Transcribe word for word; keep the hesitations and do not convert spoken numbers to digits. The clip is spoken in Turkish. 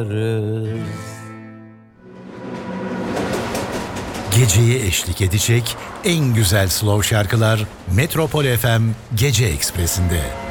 Geceye eşlik edecek en güzel slow şarkılar Metropol F M Gece Ekspresi'nde.